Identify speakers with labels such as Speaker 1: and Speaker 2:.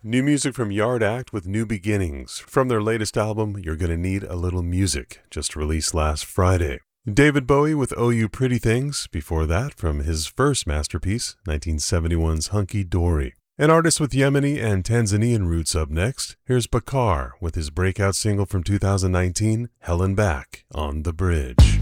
Speaker 1: New music from Yard Act with New Beginnings. From their latest album, You're Gonna Need a Little Music, just released last Friday. David Bowie with Oh You Pretty Things, before that from his first masterpiece, 1971's Hunky Dory. An artist with Yemeni and Tanzanian roots up next. Here's Bakar with his breakout single from 2019, Hell and Back on the Bridge.